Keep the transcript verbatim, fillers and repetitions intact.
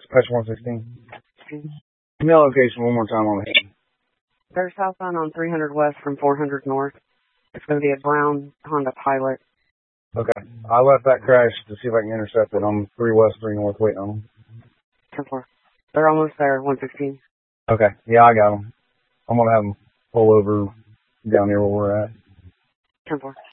Dispatch one sixteen. Give me a location one more time on the head. They're southbound on three hundred west from four hundred north. It's going to be a brown Honda Pilot. Okay. I left that crash to see if I can intercept it on three west, three north, waiting on them. ten four. They're almost there, one sixteen. Okay. Yeah, I got them. I'm going to have them pull over down here where we're at. ten four.